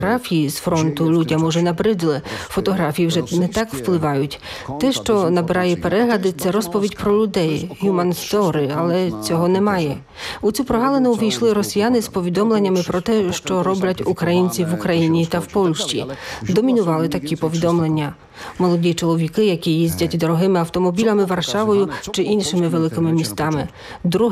Фотографії з фронту людям уже набридли. Фотографії вже не так впливають. Те, що набирає перегляди, це розповідь про людей, human story, але цього немає. У цю прогалину увійшли росіяни з повідомленнями про те, що роблять українці в Україні та в Польщі. Домінували такі повідомлення. Молоді чоловіки, які їздять дорогими автомобілями Варшавою чи іншими великими містами.